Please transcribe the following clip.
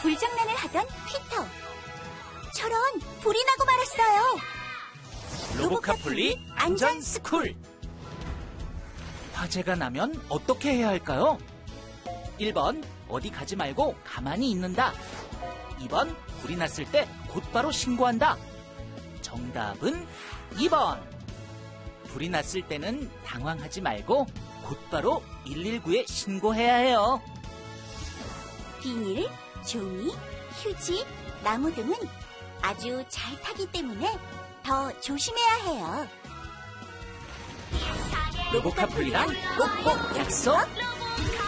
불장난을 하던 피터. 저런, 불이 나고 말았어요. 로보카폴리 안전스쿨. 화재가 나면 어떻게 해야 할까요? 1번, 어디 가지 말고 가만히 있는다. 2번, 불이 났을 때 곧바로 신고한다. 정답은 2번. 불이 났을 때는 당황하지 말고 곧바로 119에 신고해야 해요. 비닐, 종이, 휴지, 나무 등은 아주 잘 타기 때문에 더 조심해야 해요. 로보카폴리랑 꼭꼭 약속!